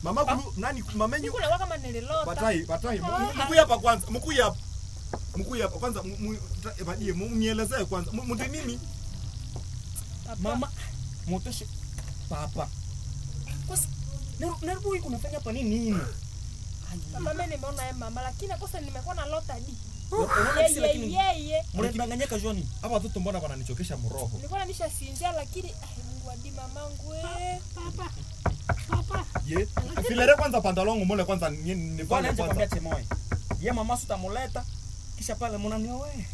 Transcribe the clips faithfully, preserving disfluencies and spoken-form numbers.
Mama kulu nani mama yenyu? Kula waka manelelota. Batai, batai. Mkuya hapa kwanza. Mkuya hapa. Mkuya hapa kwanza badie mumielezee kwanza. Mtu nini? Mama motoshe papa. Kosa narubu iko nafanya hapa nini nini? Papa mimi nimeona yeye mama lakini kosa nimekuwa na lota di. Lakini yeye mnadanganyika joni. Hapa watoto mbona wananichokesha mroho? Nilikuwa nishasinzia lakini ai Mungu adi mamangu eh. Papa. Papa. Ye. Filere kwanza pantalon mole kwanza ni bwana kwanza temoe. Ye mama sutamuleta kisha pale mnanio wewe.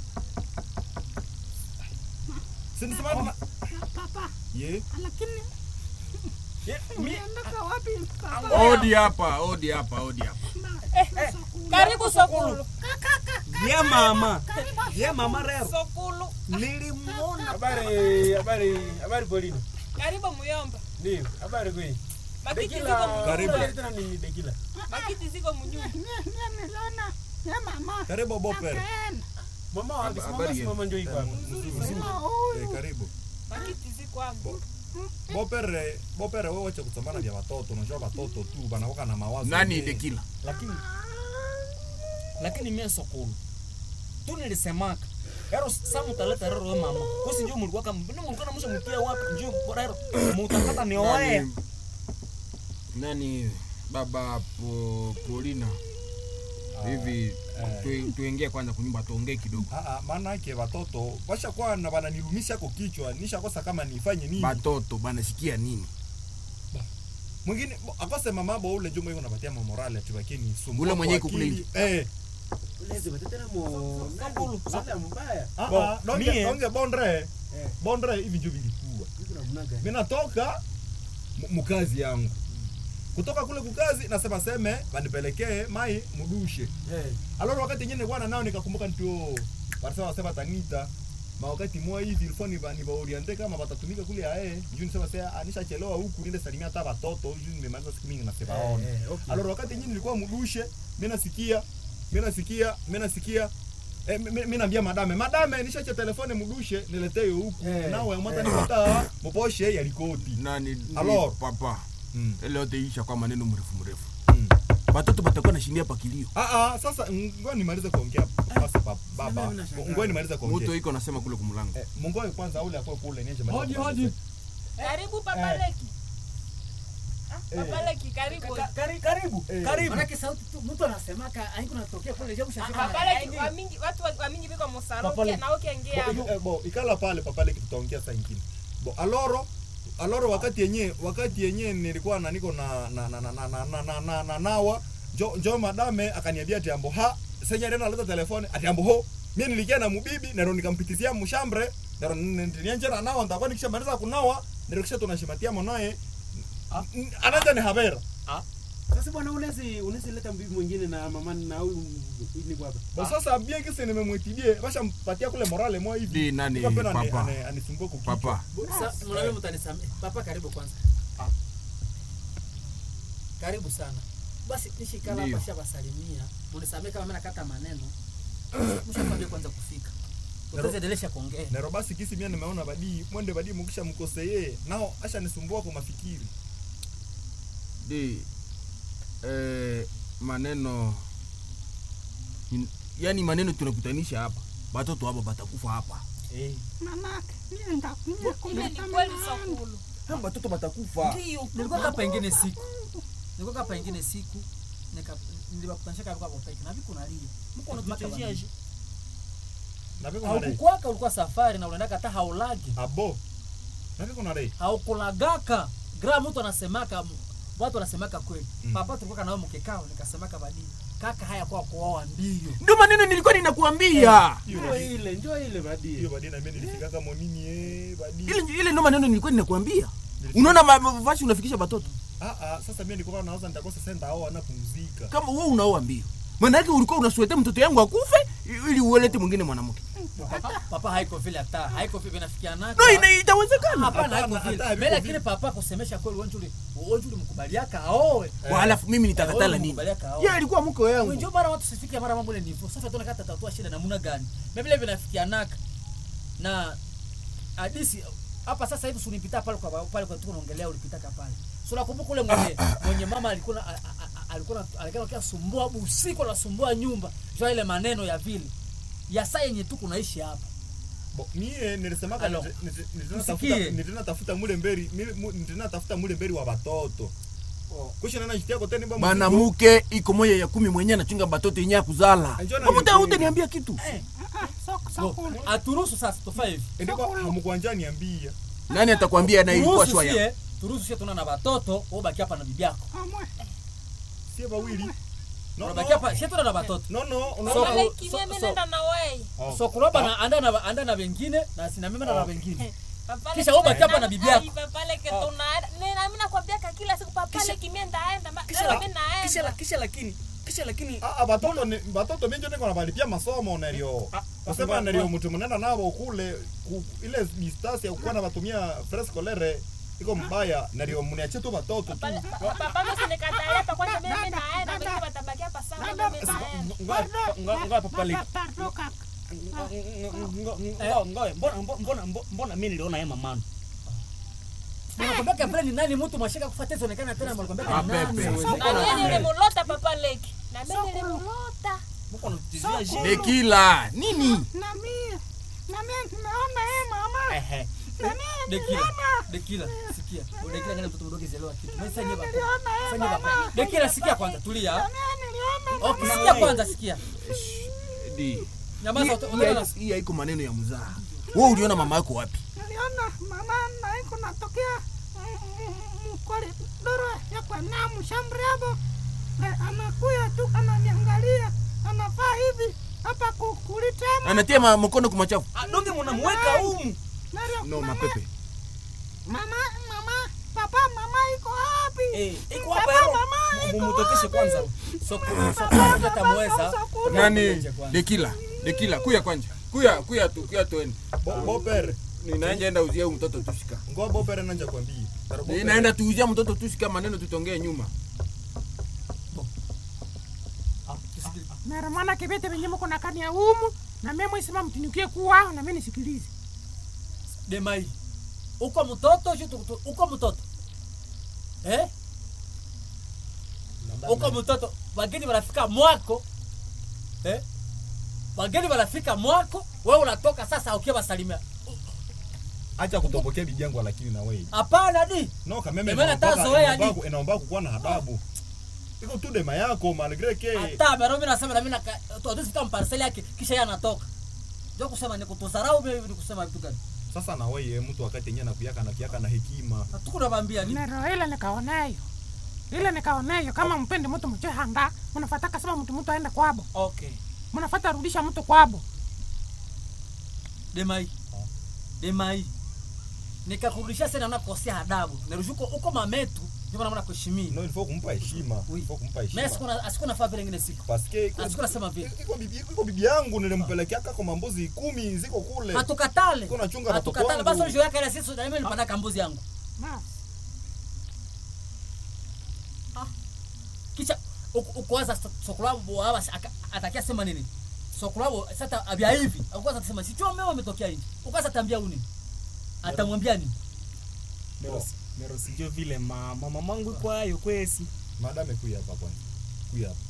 Sisi sema Papa. Ye. Lakini Ye mimi ndaka wapi? Odi hapa, odi hapa, odi hapa. Eh, karibu Sokulu. Ye mama. Ye mama rero. Sokulu. Nilimuona. Habari, habari, habari Polino. Karibu Muyomba. Ndio, habari kweli. Bakiti ziko Karibu. Tena nini Dekila? Bakiti ziko mnyumba. Mimi niliona ya mama. Karibu Boper. Mama wapi? Mama si mama ndio iko hapa. Eh, karibu. Bakiti ziko hapo. Boper, Boper wewe wacha kutamana vya watoto, unajua watoto tu banaoka na mawazo. Nani Dekila? Lakini lakini mimi Sokulu. Tu nilisemaka. Ero samu taleta rero we mama. Kosi njoo mulikuwa kama mbona mulikuwa namsha mtia wapi njoo bora rero. Mutakata ni oe. Nani baba po, Polina? Hivi tu, tuingie kwanza kunyumba tuongee kidogo. Ah ah, maana yake watoto washa kwa na bana nilumisha kwa kichwa, nishakosa kama nifanye nini. Watoto bana sikia nini? Mwingine akose mama bo ule jumo yuko napatia morale atibakeni sumbua. Ule mwenyewe kukule. Eh. Uleze batetena mo Sokulu. Sasa mbaya. Ah ah, donge donge bondre. Bondre hivi ndio vilikuwa. Mimi natoka mkazi yangu. Kutoka kule kukazi nasema seme banipelekee mai mudushe. Eh. Aloro wakati nyingine bwana nao nikakumbuka ndio wanasema wasema tanita. Ma wakati mwa hivi ilikuwa ni bani baoriente kama watatumika kule ae. Njoo nisema sasa anishachelewa huku niende salimia hata watoto. Njoo nimemaliza siku mingi nasema waone. Aloro wakati nyingine nilikuwa mudushe, mimi nasikia, mimi nasikia, mimi nasikia eh mimi naambia madame, madame nishache telefone mudushe niletee huku. Nawe mwata nipata mposhe ya likoti. Nani Alors papa. Mm. Ile yote isha kwa maneno mrefu mrefu. Mm. Watoto batakuwa na shindia pa kilio. Ah ah, sasa ngoja nimalize kuongea basi baba. Ngoja nimalize kuongea. Moto iko nasema kule kumlango. Eh, Mungu kwanza ule akwe kule niaje maliza. Hoji hoji. Karibu Papa Leki. Ah, Papa Leki karibu. Karibu karibu. Karibu. Maana sauti tu mtu anasemaka haiko natokea kule jamu shaka. Papa Leki wa mingi watu wa mingi biko mosaloke na ukiongea hapo. Eh, bo ikala pale Papa Leki tutaongea saa nyingine. Bo aloro aloro wakati yenyewe wakati yenyewe nilikuwa na niko na na na na na na na na na nawa jo jo madame akaniambia ati ambo ha senya ndio analeta telefone ati ambo ho mimi nilikia na mubibi na nikampitizia mshambre na nianje na nawa nitakuwa nikishamaliza kunawa ndio kisha tunashimatia mwanae anaanza ni habera. Ah. Sasa bwana unaweza unaweza leta mbibi mwingine na mama na huyu ni baba. Ba sasa bien kisi nimemwitibie basha mpatia kule morale mwa hivi. Nani papa? Anisumbua kwa Papa. Sasa mnawe mtanisamee. Papa karibu kwanza. Ah. Karibu sana. Basi nishikala hapa shabasalimia. Mnisamee kama mimi nakata maneno. Mshakwambia kwanza kufika. Utaendelea kuongea. Na robasi kisi mimi nimeona badi mwende badi mkisha mkoseye. Nao acha nisumbua kwa mafikiri. Di eh maneno in, yani maneno tunakutanisha hapa. Watoto hapa batakufa hapa. Eh. Mama, mimi ndakuja kumleta kweli Sokulu. Hapa watoto batakufa. Ndio. Nilikuwa hapa pengine siku. Nilikuwa hapa pengine siku. Nika nilibakutanisha kwa kwa peke. Na vipi kuna lile? Mko unatuchezea je? Na vipi kuna dai? Haukuwa ulikuwa safari na unaenda hata haulagi. Abo. Na vipi kuna dai? Haukulagaka. Gra mtu anasemaka watu wanasemaka kweli. Mm. Papa tulikuwa nao mkekao nikasemaka badili. Kaka haya kwa kuoa ndio. Ndio maneno nilikuwa ninakuambia. Ndio ile, ndio ile badili. Hiyo badili na mimi nilifika kama nini eh badili. Ile ile ndio maneno nilikuwa ninakuambia. Unaona mavazi unafikisha watoto. Ah ah, sasa mimi nilikuwa naanza nitakosa senda hao anapumzika. Kama wewe unaoa mbio. Maana yake ulikuwa unasueta mtoto yangu akufe ili uelete mwingine mwanamke. Papa, papa haiko vile hata, haiko vile inafikiana. No, ina itawezekana. Hapana haiko vile. Mimi lakini papa kusemesha kweli wanjuli, wanjuli mkubaliaka aoe. Kwa alafu mimi nitakatala nini? Yeye alikuwa mke wangu. Wewe njoo mara watu sifike mara mambo ile nifu. Sasa tunakata tatua shida namna gani? Mimi vile vinafikianaka. Na hadisi hapa sasa hivi unipita pale kwa pale kwa tunaongelea ulipitaka pale. Sura kumbuka ule mwenye mwenye mama alikuwa a- a- a- alikuwa alikuwa akisumbua usiku anasumbua nyumba. Jua ile maneno ya vile. Ya saa yenye tu kunaishi hapa. Bo, mie nilisema kana Alors, nitatafuta tusikie. nitatafuta mule mberi, nitatafuta mule mberi wa batoto. Kusha nana jitia kote ni ba Mwanamke iko moja ya kumi mwenyewe anachunga batoto yenyewe kuzala. Njoo na Muda niambie. wote niambia kitu. Bo, aturuhusu sasa tufanye hivi. ndiko hamkuanja niambia. Nani atakwambia na ilikuwa Turuhusu shwaya? sie, turuhusu sie tuna na watoto, wewe baki hapa na bibi yako. Sie bawili. No Unabaki hapa, sie tuna na watoto. No no, So- unaona Pale so- kimya mimi so- nenda na wewe. Oh. So kuroba na anda na anda na wengine na sina mimi na Oh. wengine. Papale Kisha wewe baki hapa na bibi yako. Papale ke tunaenda. Nina mimi nakwambia kila siku papale Kisha- kimya ndaenda. Kisha Leo la- mimi kisha la- naenda. kisha lakini kisha lakini Ah ah, batoto ni batoto mingi ndio wanabalipia masomo na rio. Ah, Wasema ah, na rio mtu mnenda nao kule ku, ile distance ya kuwa na batumia fresco lere iko mbaya na rio mniachie tu batoto tu. Papa mimi usinikatalie hapa kwanza mimi naenda. Wengine watabaki hapa sana mimi naenda. ngoja papale ngoja mbona mbona mbona mimi niliona yeye mamano Unakwambia kabla ni nani mtu mwashika kufuata hizo onekana tena mnakwambia Ah, ni nani. pepe. Na mimi nilimlota papa leki. Na mimi nilimlota. mbona unatizia je Dekila, nini? Na mimi na mimi nimeona yeye mama. ehe Na mimi Dekila, niliona. Dekila, sikia. Dekila ngani mtoto mdogo zelewa kitu. Mimi sasa Niliona yeye Fanya baba. mama. Dekila sikia kwanza, tulia. Na mimi niliona. Okay, sikia kwanza sikia. Di. Nyamaza Hii- utaona. hii- Hii haiko maneno ya mzaha. Wewe uliona mama yako wapi? Niliona mama na iko natokea mkole doro ya kwa namu shambre hapo. Na anakuya tu ananiangalia. Anafaa hivi hapa kukulitema. Anatia ma- mkono kumachafu. adonge mnamweka humu Nario, No, mama, mapepe. Mama, mama, papa, mama iko wapi? eh iko hapa Papa, hero mama, iko mumutokeshe wapi? kwanza Soko soko tutamweza. Nani? Dekila, Dekila, kuya kwanja. Kuya, kuya tu, kuya tuende. Bo boper. Ninaenda enda uzia huyu mtoto tushika. Ngo boper nanja kwambia. Taro boper. Ninaenda tuuzia mtoto tushika maneno tutongee nyuma. Mara maana kibete venye mko na kani ya umu na mimi mwisema mtinikie kuwa na mimi nisikilize. Demai. Uko mtoto sio tu- uko mtoto. Eh? Uko mtoto. Wageni wanafika mwako. Eh? Wageni wanafika mwako, wewe unatoka sasa ukiwa salimia. Acha kutopokea bibi yangu lakini na wewe. Hapana di. No kameme Emena tazoea inaomba ni. inaomba kuwa na adabu. Iko tu dema yako malgré que Hata bado mimi nasema na mimi na tu hatuta parcel yake kisha yeye anatoka. Ndio kusema ni kutosarau mimi ni kusema vitu gani? sasa na wewe mtu wakati yenyewe anakuyaka na kiaka na hekima. Hatukunabambia ni. Nero ile nikaonayo. Ile nikaonayo kama mpendi mtu mche hanga, unafuata kasema mtu mtu aende kwabo. Okay. Mnafuata rudisha mtu kwabo. Demai. Demai. Nikakurudisha sana na kukosea adabu. Nerushuko uko mametu, ndio maana kuheshimia. No, il faut kumpa heshima. Oui. Il faut kumpa heshima. Mimi sikuna asikuna faa vile ngine siku. Parce que iko- Asikuna sema vile. iko bibi iko bibi yangu nilimpelekea kwa mambuzi kumi ziko kule. Hatukatale. Kuna chunga watoto Hatukatale wangu. basi unajua yake ile sisi na mimi nilipanda kambuzi yangu. Basi. Kisha ukwaza sokulabo hawa atakia sema nini? Sokulabo sasa abia hivi. Ukwaza kusema si choo mimi umetokea hivi. Ukwaza tambia nini? Atamwambia nini? Mero mero sijui vile mama mamangu kwa hiyo kwesi Madame kuya hapa kwanza. Kuya hapa.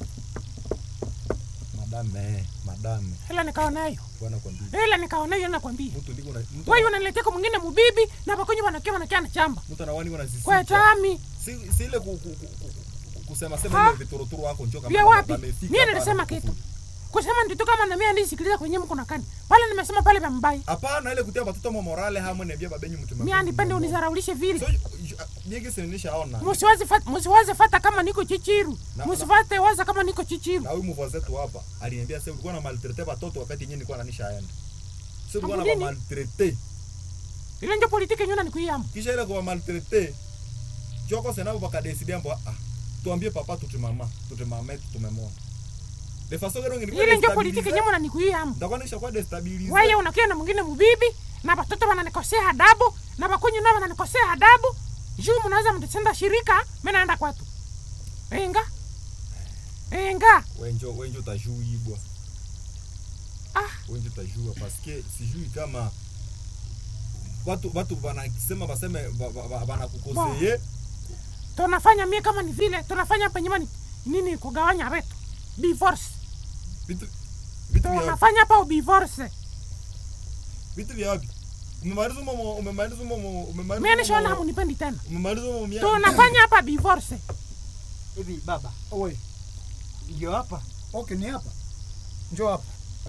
Madame, madame. Ile nikaonayo. Bwana kwambia. Ile nikaonayo nakwambia. Mtu ndiko na mtu. Wewe unaniletea kwa mwingine mubibi na bakonyo wanakia wanakia na chamba. Mtu anawani wana zisi. Kwa tami. Si si ile ku, ku, ku, ku, kusema sema Ha? ile vitorotoro wako njoo kama Vya wapi? wamefika Mimi hapa nilisema na kitu. kufuta. Kusema nditu kama na mimi ndisikiliza kwenye mko na kani. Pale nimesema pale vya mbai. Hapana ile kutia watoto mo morale hamwe niambia babenyu mtu mama. Mimi anipende unizaraulishe So vile. mimi sinishaona. Msiwaze fata msiwaze fata kama niko chichiru. Na- Msiwaze waza kama niko chichiru. Na huyu mvoa zetu hapa aliniambia sasa ulikuwa na maltraite watoto wakati yenyewe nilikuwa nanisha aenda. Sasa ulikuwa na Hamudini? maltraite. Ile ndio politiki nyona nikuiamu. Kisha ile kwa maltraite. Joko senabo bakadesidia mbo ah tuambie papa tuti mama, tuti mama yetu tumemwona. De façon gero ngini. Ile ndio politiki nyona nikuiamu. Ndakuwa nisha kwa destabilize. Wewe unakia na mwingine mubibi na watoto wananikosea adabu na bakonyo nao wananikosea adabu. Juu mnaweza mtenda shirika, mimi naenda kwetu. Enga. Enga. Wenjo wenjo utajuibwa. Ah, Wenjo utajua parce que sijui kama watu watu wanasema baseme wanakukoseye tunafanya mie kama ni vile tunafanya hapa nyumbani nini kugawanya vitu divorce Vitu vitu vya tunafanya hapa divorce vitu vya wapi? Umemaliza mama, umemaliza mama, umemaliza. mimi nishaona hamunipendi tena Umemaliza mama mia. tunafanya hapa divorce Hivi baba. Oi. Ndio hapa. Okay, ni hapa. Njoo hapa.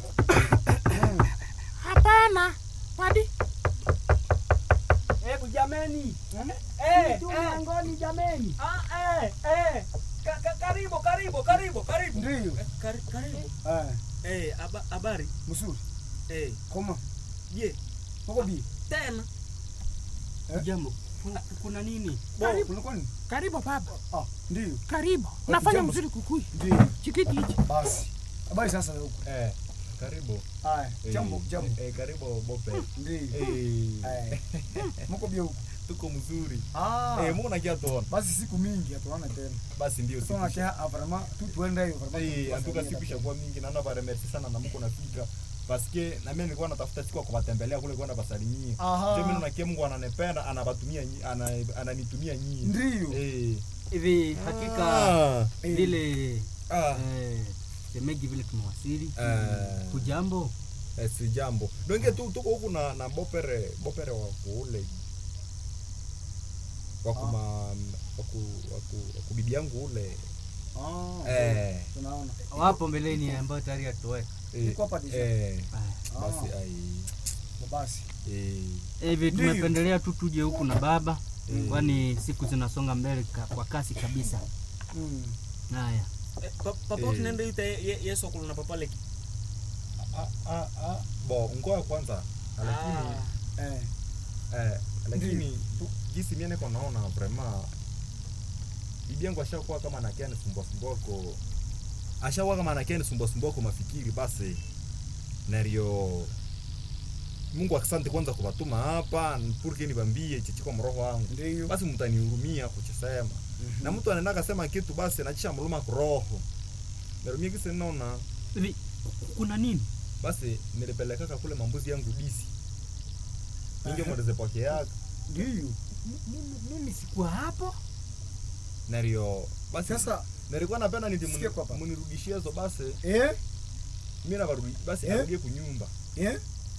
hapana padi Hebu jameni. Eh, tu mlangoni jameni. Ah, eh, eh. Ka, ka, karibu, karibu, karibu, karibu. Ndio. Eh, kari, karibu. Ah, Eh, aba- habari. mzuri. Eh, Koma. je, Uko bi. tena. Jambo. Kuna- Kuna nini? Bo, kulikuwa ni? karibu baba Ah, ndio. karibu unafanya jambo. mzuri kukui Ndio. chikiti hichi Basi. Habari sasa huko. Eh, karibu. Ah, Eh, jambo, jambo. Eh, karibu Bope. Ndio. Eh, Eh. Mko bia huko. tuko mzuri. Ah. Eh, Mungu nakia tuona. Basi siku mingi hatuona tena. Basi ndio Sasa siku. kia vraiment tu tuende hiyo vraiment. Eh, antuka siku ishakuwa mingi na naomba remercie sana na Mungu nafika. Paske na mimi nilikuwa natafuta siku ya kuwatembelea kule kwenda basalimia. Aha. Ndio mimi nakia Mungu ananipenda, anabatumia nyi- ana- ananitumia nyinyi. Ndio. Eh. Hivi hakika Ah. vile Ah. eh semegi vile tumewasili. Eh. Kujambo. Eh, si jambo. Donge tu tuko huku na na Bopere, Bopere wa kule. Wako ma wako wako wako bibi yangu ule. Ah. Eh. Tunaona. Wapo mbeleni ambayo tayari atoweka. Eh. Iko hapa deja. Eh. Ah. Basi ai. Basi. Eh. Hivi Ndio. tumependelea tu tuje huku na baba Mm. kwani siku zinasonga mbele ka, kwa kasi kabisa. Mm. Haya. Eh, pa, papa Eh. tunaenda yuta ye, yeso kuluna papa leki. Ah ah ah. Bo, ngoja kwanza. Lakini Eh. eh lakini tu jinsi mimi niko naona vraiment bibi yangu ashakuwa kama anakia ni sumbua sumboko. Ashakuwa kama anakia ni sumbua sumboko mafikiri basi. Nario Mungu asante kwanza kubatuma hapa mpurke nibambie chichiko mroho wangu. Ndio. Basi mtanihurumia kuchisema. Mhm. Na mtu anaenda akasema kitu basi anachisha mluma roho. Narumia kisi naona Hivi kuna nini? basi nilipeleka kule mambuzi yangu disi. Ninge mweleze poke yake. Ndio. Mimi mimi sikuwa hapo. Nario basi Sasa nilikuwa napenda Sikia kwa hapa. nimunirudishie hizo basi eh mimi na barudi basi Eh? arudie kunyumba. eh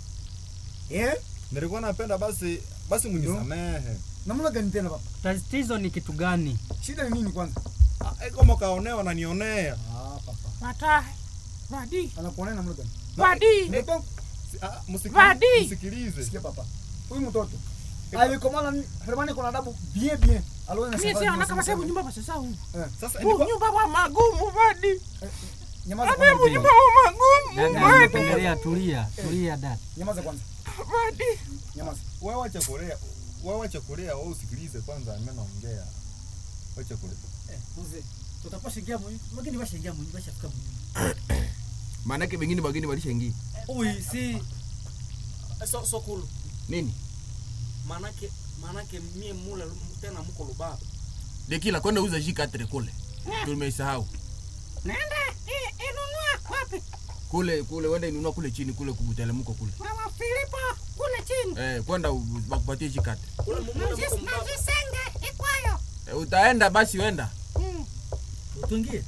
eh Nilikuwa napenda basi basi munisamehe. namna gani tena baba? Tatizo ni kitu gani? Shida ni nini kwanza? Ah, eko mkaonewa na nionea. Ah, papa. matahe vadi Anakuonea namna gani? vadi Ndio. Si- ah, musikilize. Vadi. Musikilize. Sikia papa. Huyu mtoto alikomana vraiment kuna adabu bien bien. Alo na mie siona kama sebu nyumba basasa huu Sasa huu ilikuwa nyumba wa magumu vadi Nyamaza abebu kwanza. nyumba wa magumu Dada, vadi nimependelea tulia, tulia dada. Nyamaza kwanza. vadi Nyamaza. wewe wacha kulea. Wewe wacha kulea, wewe usikilize kwanza mimi naongea. Wacha kulea. Eh, mzee. Tutakuwa shingia mwenye. Wageni washingia mwenye bashafika mwenye. Maana yake wengine wageni walishaingia. Ui, si so so cool. Nini? Manake manake mie mule tena mko lubaba. Dekila kwenda uza jikatre kule. Tumesahau. nenda i- inunua wapi Kule kule wenda inunua kule chini kule kubutele mko kule. mama Filipo kule chini Eh, kwenda u- bakupatie jikatre. Ule mumule mko Najis- mbaba. najisenge ikwayo Eh, utaenda basi wenda. Mm. Tuingie.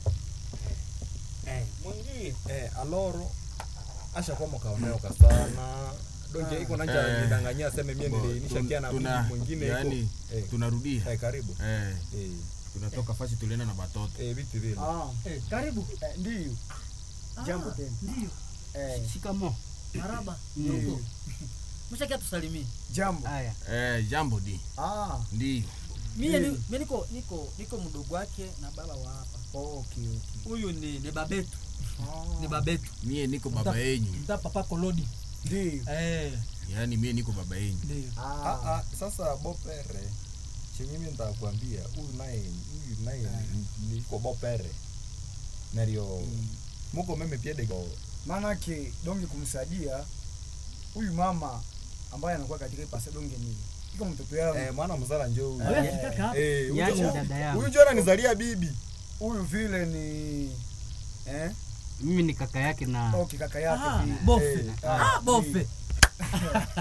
Eh, mwingie. Eh, aloro asha kwa mkaonewa sana. Donje iko nanja Eh. nidanganyia sema mimi Bo, nilishakia na tuna- mtu mwingine iko. yani, Eh, Tunarudia. eh, karibu. Eh, Eh, tunatoka fasi tulienda na batoto. eh vitu vile. Ah, Eh, karibu. eh, ndio. Jambo tena. Ndio. Eh, Shikamo. Maraba. ndio. Ndugu. Mshakia tusalimie. Jambo. Haya. Eh, jambo di. Ah, Ndio. Mimi Ndio. ni mimi niko niko niko mdogo wake na baba wa hapa. okay, okay. Huyu ni ni babetu. Ah, Ni babetu. Mie niko baba yenyu. Mta papa Kolodi. ndio. Eh, Yaani mie niko baba yenyu. ndio. Ah, Ah, ah, sasa Bopere. Chenye mimi nitakwambia huyu naye huyu naye ni- niko Bopere. Nario muko meme piede go. maana ke donge kumsaidia huyu mama ambaye anakuwa katika hii pasa donge ni iko mtoto yangu. Eh, mwana mzala njoo huyu. Wewe Eh, kaka hapa. Eh, huyu Yaani jo- dada yangu. huyu jana nizalia bibi. Huyu vile ni eh Mimi ni kaka yake na okay kaka yake Ah, vile. bofe. Eh, Ah, bofe.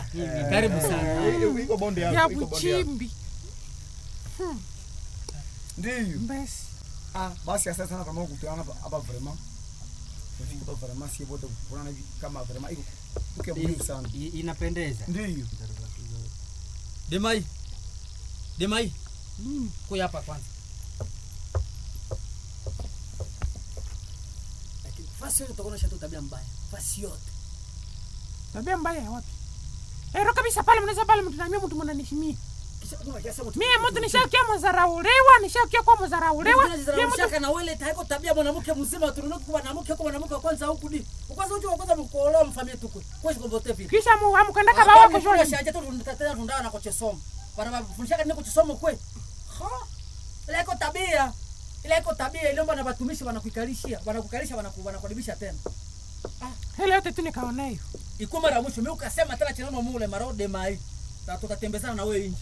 karibu sana. Eh, iko bonde ya yako, iko bonde yako. buchimbi Ndio. Basi. Ah, basi asante sana kama kukutana hapa hapa vraiment. Nafika hapa vraiment si wote kuona hivi kama vraiment iko uke muhimu sana. I- inapendeza. Ndio. Demai. Demai. Mm. Kuya hapa kwanza. Lakini fasi yote utakuwa unashatu tabia mbaya. Fasi yote. Tabia mbaya ya wapi? Ero kabisa pale mnaweza pale mtu na mimi mtu mnanishimia. Kisha kama kiasi mtu. Mimi mtu nishakia mzaraulewa, nishakia kwa mzaraulewa. Mimi mtu na wewe haiko tabia mwanamke mzima tunanuka kwa mwanamke kwa mwanamke wa kwanza huku di. Kwanza unajua kwanza mkooloa mfamie tuko. Kwa hiyo kobote vipi? Kisha mu amkwenda kaba wako shule. shule. Shaje tu tunataka tundana na kuchesoma. Bana mfundisha nini kuchesoma kwe? Ha? Ile iko tabia. Ile iko tabia ile mbona watumishi wanakuikalishia, wanakukalisha wanakuadibisha tena. Ah, ile yote tu nikaona hiyo. Iko mara mwisho mimi ukasema tena chenano mule marode mai. Na tutatembezana na wewe nje.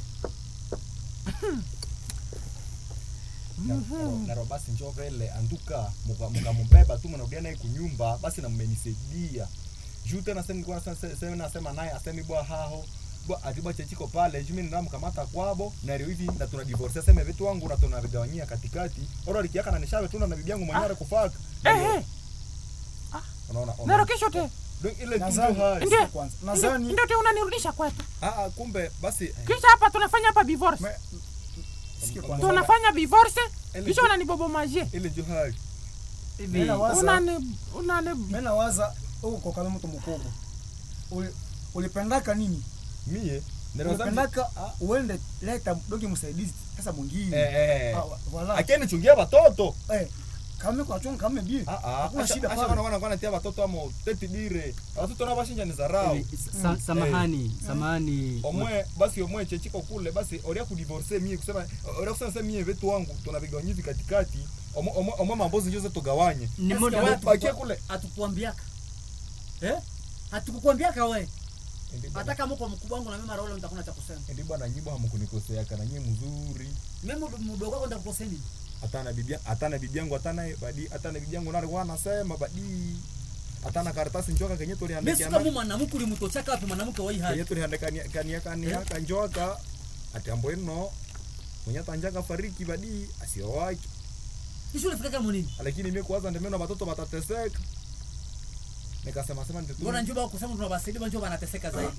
Naro basi njoo vile anduka mkamubeba tu mnarudia naye kunyumba basi na mmenisaidia. Juu tena sasa nilikuwa sasa nasema naye asemi bwa hao bwa atiba chechiko pale juu mimi ninamkamata kwabo na leo hivi na tuna divorce sema vitu wangu na tunavigawanyia katikati. Ora likiaka na nishawe tuna na bibi yangu mwenyewe kufaka. Eh eh. Ah, unaona ona. Naro kesho te. Ndio ile tu ndio kwanza. Nadhani ndio unanirudisha kwetu. Ah ah kumbe basi kisha hapa tunafanya hapa divorce. Sikia kwanza. Tunafanya divorce. Kisha unanibobomaje. Ile johari. Hivi unani unani mimi nawaza uko kama mtu mkubwa. Ulipendaka nini? Mie Unapendaka uende leta dogi msaidizi sasa mwingine. Eh eh. Wala. Akeni chungia watoto. Eh. Kama kwa chunga kama bi. Ah ah. Hakuna shida pale. Wana wana wana tia watoto amo teti dire. Watoto na bashinja ni zarau. Samahani, samahani. Omwe basi omwe chechiko kule basi oria ku divorce mie kusema oria kusema sasa mie vitu wangu tunavigawanyizi katikati. Omwe omwe omwe mambozi njoze tugawanye. Ni muda wetu bakia kule. Atukuambiaka. Eh? Atukuambiaka wewe. Hata kama uko mkubwa wangu na mimi mara wale nitakuna cha kusema. Ndi bwana nyimbo hamkunikosea kana nyie mzuri. Mimi mdogo wako nitakukosea nini? Atana bibi atana bibi yangu atana badi atana bibi yangu nari wana sema badi atana karatasi njoka kenye tori handika. Mimi kama mwanamke ulimtochaka wapi mwanamke wa hii hali? Kenye tori handika kania kania kanjoka atambo eno mwenye tanjaka fariki badi asiowaki. Kisha ulifika kama nini? Lakini mimi kwanza ndio mimi watoto watateseka. Nikasema sema ndio. Mbona njoba kusema tunawasaidia njoba anateseka zaidi.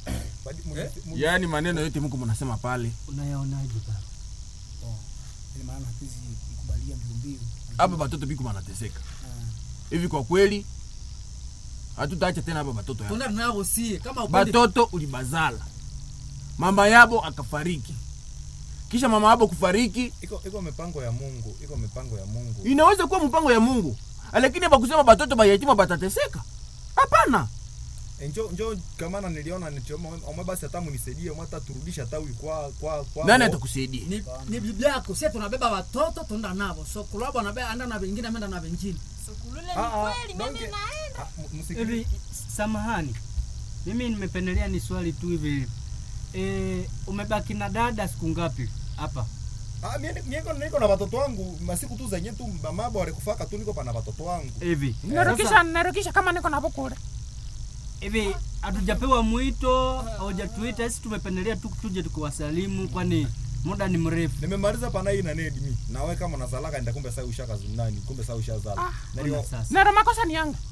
Yaani maneno yote mko mnasema pale. Unayaonaje baba? Oh. Ile maana hatuzi ikubalia mbio mbio. Hapa watoto biko wanateseka. Hivi kwa kweli hatutaacha tena hapa watoto yao. Tuna nao sie kama upande. Watoto ulibazala. Mama yabo akafariki. Kisha mama yabo kufariki, iko iko mipango ya Mungu, iko mipango ya Mungu. Inaweza kuwa mpango ya Mungu. Lakini hapa kusema watoto bayatima batateseka. Hapana. Enjo njo kama na niliona nichoma omwe basi hata munisaidie omwe hata turudisha tawi kwa kwa kwa. Nani atakusaidia? Ni, ni Biblia yako. Sisi tunabeba watoto tunaenda nao. So kulabo anabeba anda na wengine ameenda na wengine. So kulule ni kweli mimi naenda. Hivi samahani. Mimi nimependelea ni swali tu hivi. Eh, umebaki na dada siku ngapi hapa? Ah, mimi niko niko na watoto wangu masiku tu zenye tu mama baba alikufaka tu niko pana watoto wangu. Hivi. Narukisha narukisha kama niko na bokore. Hivi hatujapewa mwito, hawajatuita, sisi tumependelea tu tuje tukuwasalimu kwani muda ni mrefu. Nimemaliza pana hii na need me. Na wewe kama unazalaka ndio kumbe sasa ushaka zunani, kumbe sasa ushazala. Ah, ndio sasa. Na makosa ni yangu.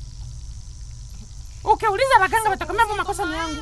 Ukiuliza okay, waganga watakwambia makosa ni yangu.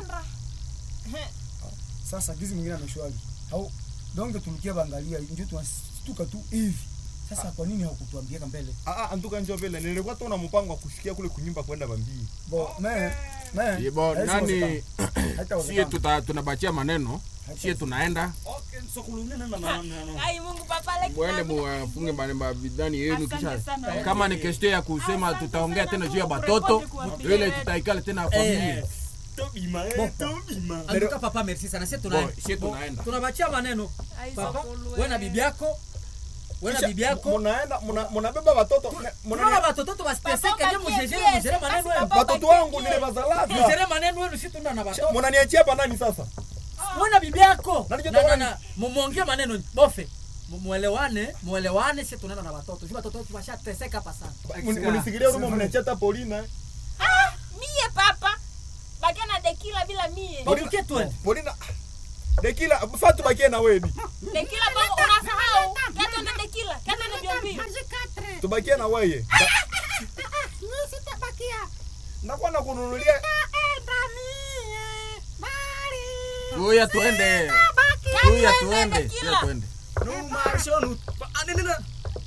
Sasa gizi mwingine ameshwali. Au donge tulikia bangalia ndio tunastuka tu hivi. Sasa kwa nini haukutuambia mbele? Ah ah antuka njoo vile. Nilikuwa tu na mpango wa kushikia kule kunyumba kwenda Bambii. Bo, me me. Yebo nani? Sie tuta tunabachia maneno. Sie tunaenda. Okay, so kulungana na na. Ai Mungu papa leki. Mwende mufunge maneno bidani yenu kisha. Kama ni kesho ya kusema tutaongea tena juu ya watoto, ile tutaikala tena familia. Tobima, eh, tobima. Anduka papa merci sana. Sisi tunaenda. Sisi tunaenda. Tunabachia maneno. Papa, wewe na bibi yako wewe na bibi yako mnaenda mnabeba watoto mnaona watoto tu wasiteseke je mjeje mjere maneno wenu watoto wangu nile bazalaka mjere maneno wenu sisi tuna na watoto mnaniachia hapa nani sasa wewe na bibi yako na na muongee maneno bofe muelewane muelewane sisi tunaenda na watoto sisi watoto wetu washateseka hapa sana unisikilia rumo mnacheta Paulina ah mie papa bagana dekila bila mie Polina tu Polina Dekila fatu bakie na wewe. Dekila bongo unasahau. Kato na dekila, kato na biombi. Tubakie na wewe. Mimi sitabakia. Nakuwa na kununulia. Naenda mie. Bali. Kuya tuende. Kuya tuende. Kuya tuende. Nu marsho nu. Anina.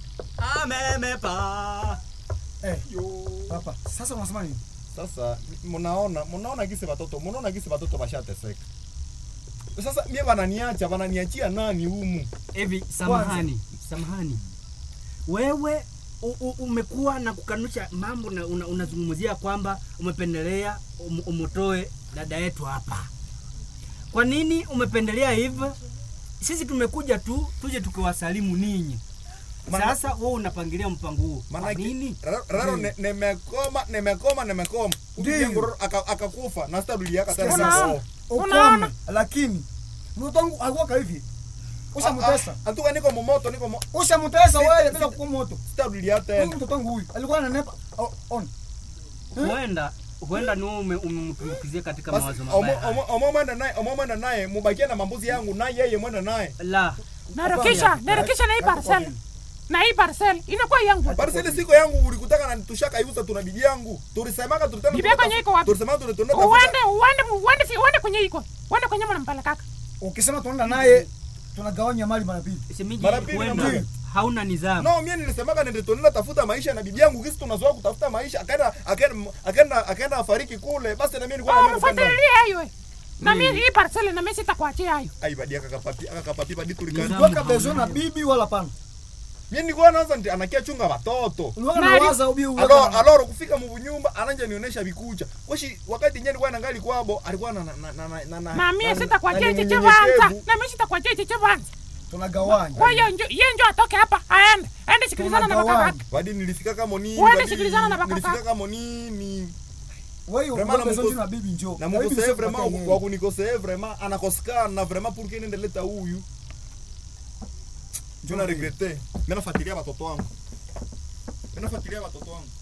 Amemepa. Eh, papa, sasa unasema nini? Sasa mnaona, mnaona gisi watoto, mnaona gisi watoto bashateseka. Sasa mimi wananiacha, wananiachia nani humu? Hivi samahani, samahani. Wewe u, u, umekuwa na kukanusha mambo na una, unazungumzia kwamba umependelea um, umutoe dada yetu hapa. Kwa nini umependelea hivyo? Sisi tumekuja tu tuje tukiwasalimu ninyi. Sasa wewe unapangilia mpango huu. Kwa nini? Raro nimekoma, nimekoma, nimekoma. Ukijengo akakufa na sasa duliaka tena Unaona? sasa. Ukome, lakini mtoto wangu alikuwa hivi. Ushamtesa. Antuka niko momoto, niko mo. Ushamtesa wewe bila kumoto. Sasa dulia tena. Huyu mtoto wangu huyu alikuwa ananepa on. Huenda huenda ni wewe umemtumbukizia katika mawazo mabaya. Omo mwenda naye, omo mwenda naye, mubakie na mambuzi yangu na yeye mwenda naye. La. Narekisha, narekisha na hii parcel. Na hii parcel inakuwa yangu. Parcel siko yangu, ulikutaka na tushaka iuza tuna bibi yangu. Tulisemaka tulitaka. Bibi yako iko wapi? Tulisema tulitenda. Uende, uende, uende, uende kwenye iko. Uende kwenye mnampala kaka. Ukisema tunaenda naye tunagawanya mali mara mbili. Semiji huenda hauna nidhamu. No, mimi nilisemaka nende tunaenda tafuta maisha na bibi yangu, kisi tunazoea kutafuta maisha, akaenda akaenda akaenda akaenda afariki kule. Basi na mimi nilikuwa na mimi mfuatilia hayo. Na mimi hii parcel na mimi sitakuachia hayo. Ai badi akapapi akapapi badi tulikana. Toka bezo na bibi wala pana. Mimi nilikuwa naanza anakia chunga watoto. Unawaza ubi uwe. Alo aloro kufika mu nyumba ananja nionyesha bikucha. Koshi wakati nyeni kwa nangali kwabo alikuwa na na na na na. Na mimi sitakuachia hicho chavanza. Na mimi sitakuachia hicho chavanza. Tunagawanya. Kwa hiyo yeye ndio atoke hapa aende. Aende sikilizana na baba yake. Badi nilifika kama nini? Aende sikilizana na baba yake. Nilifika kama nini? Wewe unaona bezo na bibi njoo. Na Mungu sasa vraiment kwa kunikosea vraiment anakosekana na vraiment pour que niende leta huyu. Je na regrette. Mimi nafuatilia watoto wangu. Mimi nafuatilia watoto wangu.